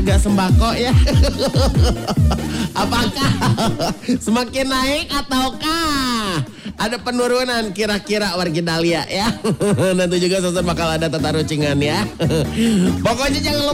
Gak sembako ya. Apakah semakin naik ataukah ada penurunan kira-kira wargi Dahlia ya? Nanti juga Susun bakal ada tata rucingan ya. Pokoknya jangan lupa